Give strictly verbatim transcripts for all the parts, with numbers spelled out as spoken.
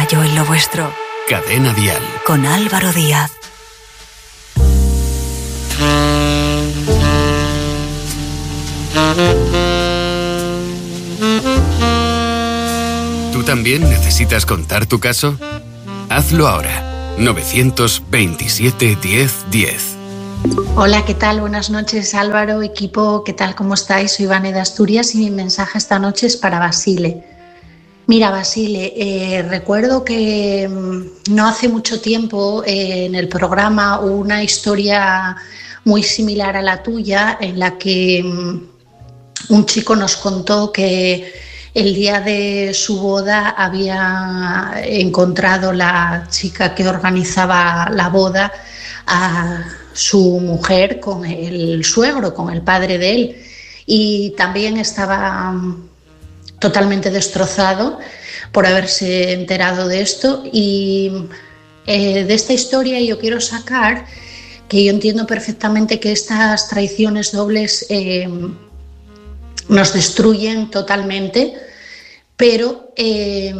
falló en lo vuestro? Cadena Dial. Con Álvaro Díaz. ¿Tú también necesitas contar tu caso? Hazlo ahora. novecientos veintisiete diez diez. Hola, ¿qué tal? Buenas noches, Álvaro, equipo, ¿qué tal? ¿Cómo estáis? Soy Vane de Asturias y mi mensaje esta noche es para Basile. Mira, Basile, eh, recuerdo que mmm, no hace mucho tiempo eh, en el programa hubo una historia muy similar a la tuya en la que mmm, un chico nos contó que el día de su boda había encontrado la chica que organizaba la boda a su mujer con el suegro, con el padre de él, y también estaba totalmente destrozado por haberse enterado de esto. Y eh, de esta historia yo quiero sacar que yo entiendo perfectamente que estas traiciones dobles eh, nos destruyen totalmente, pero eh,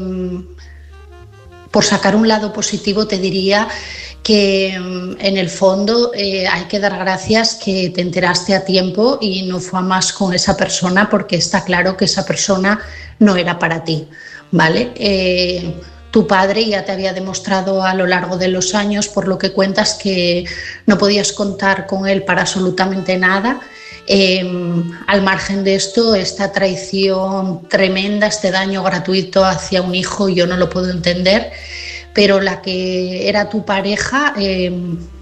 por sacar un lado positivo te diría que en el fondo eh, hay que dar gracias que te enteraste a tiempo y no fue a más con esa persona, porque está claro que esa persona no era para ti, ¿vale? Eh, tu padre ya te había demostrado a lo largo de los años, por lo que cuentas, que no podías contar con él para absolutamente nada. Eh, al margen de esto, esta traición tremenda, este daño gratuito hacia un hijo, yo no lo puedo entender. Pero la que era tu pareja, eh,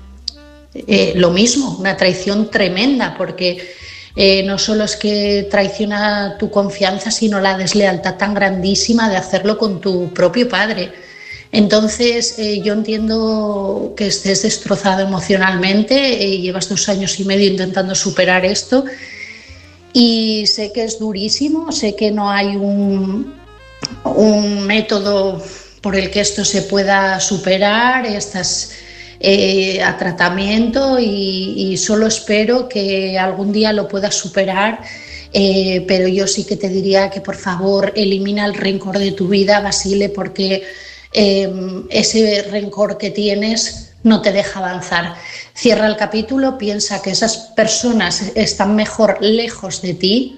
eh, lo mismo, una traición tremenda, porque eh, no solo es que traiciona tu confianza, sino la deslealtad tan grandísima de hacerlo con tu propio padre. Entonces, eh, yo entiendo que estés destrozado emocionalmente, eh, llevas dos años y medio intentando superar esto y sé que es durísimo, sé que no hay un, un método por el que esto se pueda superar, estás eh, a tratamiento y, y solo espero que algún día lo puedas superar, eh, pero yo sí que te diría que por favor elimina el rencor de tu vida, Basile, porque eh, ese rencor que tienes no te deja avanzar. Cierra el capítulo, piensa que esas personas están mejor lejos de ti.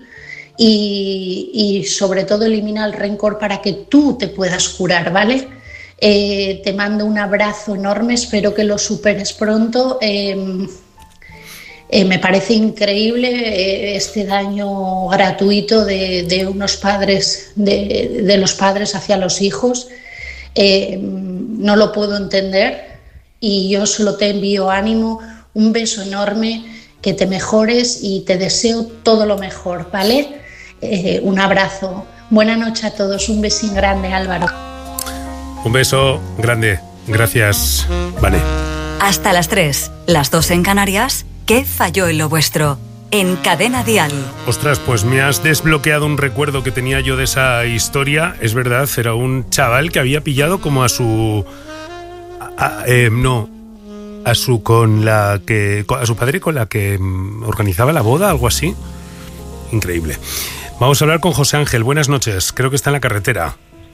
Y, y sobre todo elimina el rencor para que tú te puedas curar, ¿vale? Eh, te mando un abrazo enorme, espero que lo superes pronto. Eh, eh, me parece increíble eh, este daño gratuito de, de unos padres, de, de los padres hacia los hijos. Eh, no lo puedo entender y yo solo te envío ánimo, un beso enorme, que te mejores y te deseo todo lo mejor, ¿vale? Eh, un abrazo. Buena noche a todos. Un besín grande, Álvaro. Un beso grande. Gracias, Vane. Hasta las tres, las dos en Canarias. ¿Qué falló en lo vuestro? En Cadena Dial. Ostras, pues me has desbloqueado un recuerdo que tenía yo de esa historia. Es verdad, era un chaval que había pillado como a su... A, a, eh, no... A su con la que a su padre con la que organizaba la boda, algo así. Increíble. Vamos a hablar con José Ángel. Buenas noches. Creo que está en la carretera.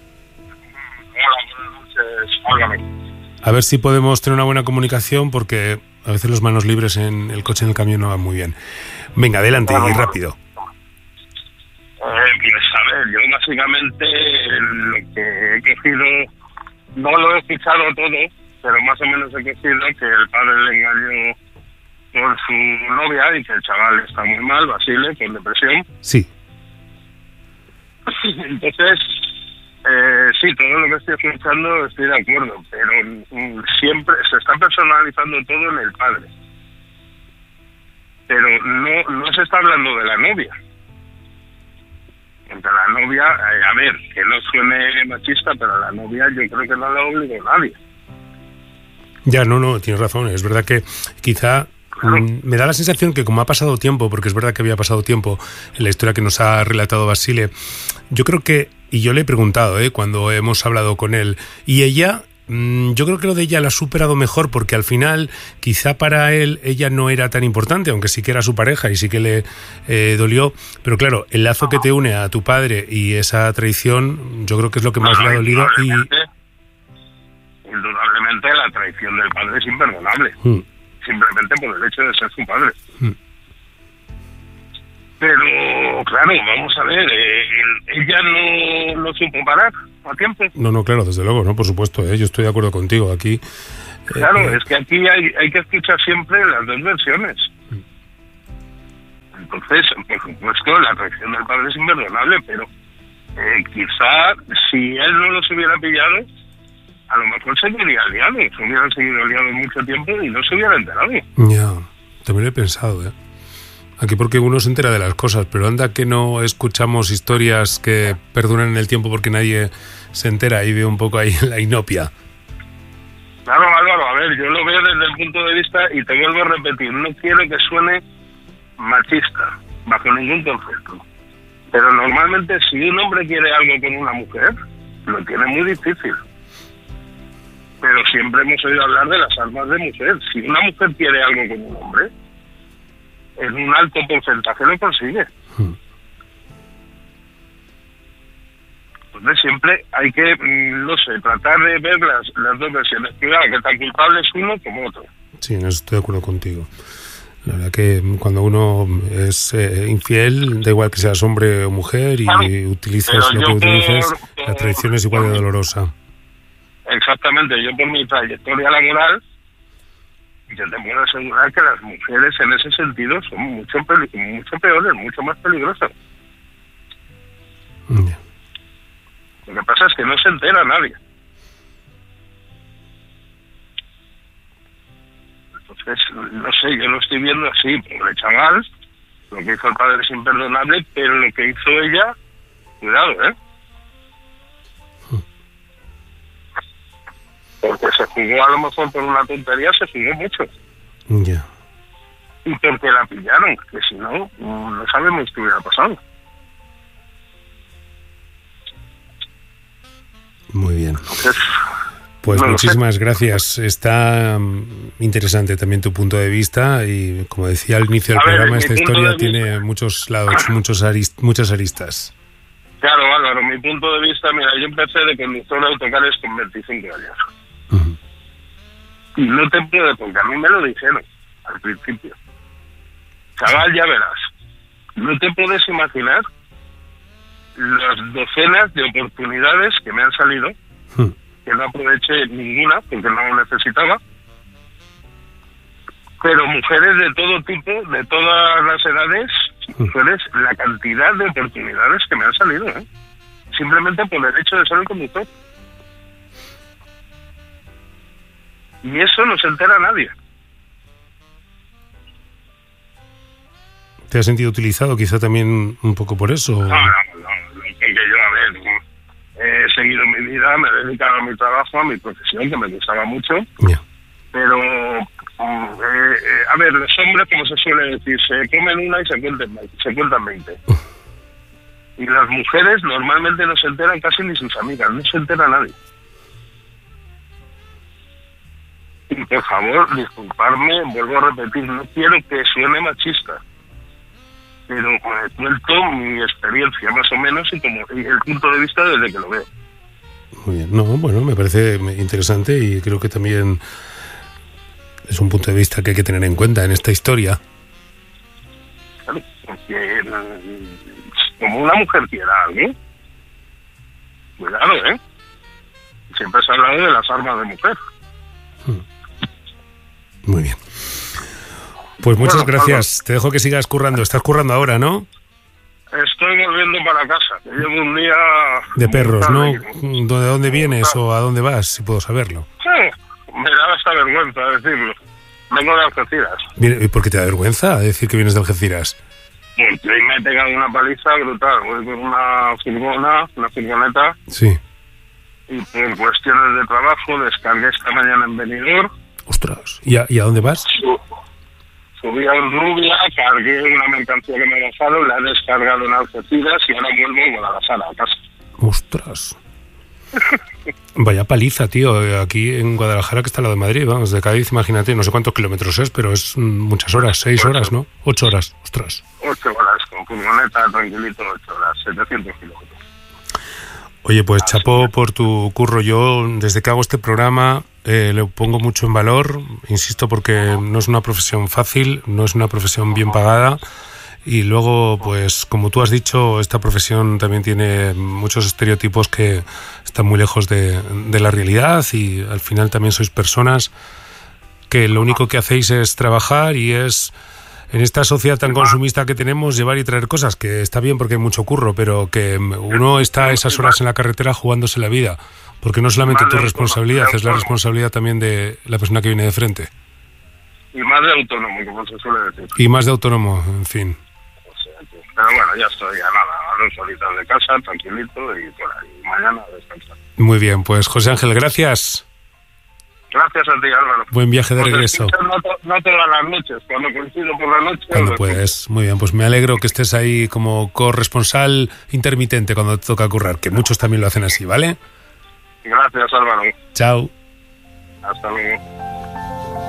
Hola, buenas noches. A ver si podemos tener una buena comunicación, porque a veces los manos libres en el coche, en el camión, no van muy bien. Venga, adelante y rápido. Eh, pues a ver, yo básicamente lo que he cogido, no lo he escuchado todo, pero más o menos he cogido que el padre le engañó con su novia y que el chaval está muy mal, Basile, con depresión. Sí. Entonces, eh, sí, todo lo que estoy escuchando estoy de acuerdo, pero mm, siempre se está personalizando todo en el padre. Pero no, no se está hablando de la novia. Entre la novia, eh, a ver, que no suene machista, pero a la novia yo creo que no la obligó nadie. Ya, no, no, tienes razón. Es verdad que quizá claro. mm, me da la sensación que como ha pasado tiempo, porque es verdad que había pasado tiempo en la historia que nos ha relatado Basile, yo creo que, y yo le he preguntado, ¿eh? cuando hemos hablado con él, y ella, mmm, yo creo que lo de ella lo ha superado mejor, porque al final, quizá para él, ella no era tan importante, aunque sí que era su pareja y sí que le eh, dolió, pero claro, el lazo que te une a tu padre y esa traición, yo creo que es lo que más le ha dolido. Y obviamente la traición del padre es imperdonable, mm. simplemente por el hecho de ser su padre. Mm. Pero, claro, vamos a ver, eh, ella no lo supo parar a tiempo. No, no, claro, desde luego, no, por supuesto, ¿eh? Yo estoy de acuerdo contigo aquí. Claro, eh, es que aquí hay, hay que escuchar siempre las dos versiones. Entonces, por supuesto, la traición del padre es imperdonable, pero eh, quizá si él no los hubiera pillado, a lo mejor seguiría liado, se hubieran seguido liados mucho tiempo y no se hubiera enterado. Ya, también lo he pensado, ¿eh? Aquí porque uno se entera de las cosas, pero anda que no escuchamos historias que perduran en el tiempo porque nadie se entera y ve un poco ahí la inopia. Claro, Álvaro, a ver, yo lo veo desde el punto de vista, y te vuelvo a repetir, no quiero que suene machista, bajo ningún concepto. Pero normalmente si un hombre quiere algo con una mujer, lo tiene muy difícil. Pero siempre hemos oído hablar de las almas de mujer. Si una mujer quiere algo con un hombre, en un alto porcentaje lo consigue. Hmm. Entonces siempre hay que, no sé, tratar de ver las, las dos versiones. Cuidado, que tan culpable es uno como otro. Sí, en eso estoy de acuerdo contigo. La verdad que cuando uno es eh, infiel, da igual que seas hombre o mujer, y claro, utilizas lo que utilices, por, la traición es igual de dolorosa. Exactamente, yo por mi trayectoria laboral, yo te puedo asegurar que las mujeres en ese sentido son mucho, mucho peores, mucho más peligrosas. Yeah. Lo que pasa es que no se entera nadie. Entonces, no sé, yo lo estoy viendo así, pobre chaval, lo que hizo el padre es imperdonable, pero lo que hizo ella, cuidado, ¿eh? Porque se jugó a lo mejor por una tontería, se jugó mucho. Ya. Yeah. Y porque la pillaron, que si no, no sabemos qué hubiera pasado. Muy bien. Entonces, pues no muchísimas gracias. Está interesante también tu punto de vista y, como decía al inicio del a programa, ver, esta historia tiene muchos lados, muchos arist- muchas aristas. Claro, Álvaro, mi punto de vista, mira, yo empecé de conductor de autocares con veinticinco años. Uh-huh. Y no te puedo, porque a mí me lo dijeron al principio. Chaval, ya verás. No te puedes imaginar las docenas de oportunidades que me han salido, uh-huh, que no aproveché ninguna porque no lo necesitaba. Pero mujeres de todo tipo, de todas las edades, mujeres, la cantidad de oportunidades que me han salido, ¿eh? Simplemente por el hecho de ser el conductor. Y eso no se entera nadie. ¿Te has sentido utilizado quizá también un poco por eso? No, no, no, que yo, a ver, he seguido mi vida, me he dedicado a mi trabajo, a mi profesión, que me gustaba mucho, yeah, pero... Eh, eh, a ver, los hombres, como se suele decir, se comen una y se cuentan, se cuentan veinte. Y las mujeres normalmente no se enteran casi ni sus amigas, no se entera nadie. Y por favor, disculparme, vuelvo a repetir, no quiero que suene machista, pero eh, cuento mi experiencia más o menos y, como, y el punto de vista desde que lo veo. Muy bien, no, bueno, me parece interesante y creo que también es un punto de vista que hay que tener en cuenta en esta historia. Claro, porque como una mujer quiera algo, cuidado, ¿eh? Siempre se ha hablado de las armas de mujer. Muy bien. Pues muchas bueno, gracias. Pablo, te dejo que sigas currando. Estás currando ahora, ¿no? Estoy volviendo para casa. Que llevo un día... De perros, ¿no? ¿De dónde vienes o a dónde vas, si puedo saberlo? Sí. Me da hasta vergüenza decirlo. Vengo de Algeciras. ¿Y por qué te da vergüenza decir que vienes de Algeciras? Porque me he pegado una paliza brutal. Voy con una furgona, una furgoneta. Sí. Y por cuestiones de trabajo descargué esta mañana en Benidorm. Ostras. ¿Y a, ¿y a dónde vas? Subí a Rubia, cargué una mercancía que me dejaron, la he descargado en Algeciras y ahora vuelvo a Guadalajara, a casa. Ostras. Vaya paliza, tío. Aquí en Guadalajara, que está al lado de Madrid, vamos, de Cádiz, imagínate, no sé cuántos kilómetros es, pero es muchas horas, seis ocho. horas, ¿no? Ocho horas, ostras. Ocho horas, con furgoneta, tranquilito, ocho horas, setecientos kilómetros. Oye, pues chapó por tu curro. Yo, desde que hago este programa, eh, lo pongo mucho en valor, insisto, porque no es una profesión fácil, no es una profesión bien pagada. Y luego, pues como tú has dicho, esta profesión también tiene muchos estereotipos que están muy lejos de, de la realidad, y al final también sois personas que lo único que hacéis es trabajar, y es, en esta sociedad tan consumista que tenemos, llevar y traer cosas, que está bien porque hay mucho curro, pero que uno está a esas horas en la carretera jugándose la vida, porque no solamente tu responsabilidad, es la responsabilidad también de la persona que viene de frente. Y más de autónomo, como se suele decir. Y más de autónomo, en fin. Pero bueno, ya estoy, ya nada, a dos horitas de casa, tranquilito y por ahí. Mañana a descansar. Muy bien, pues José Ángel, gracias. Gracias a ti, Álvaro. Buen viaje de regreso. No, to, no todas las noches, cuando coincido por la noche. Cuando puedes. Muy bien, pues me alegro que estés ahí como corresponsal intermitente cuando te toca currar, que muchos también lo hacen así, ¿vale? Gracias, Álvaro. Chao. Hasta luego.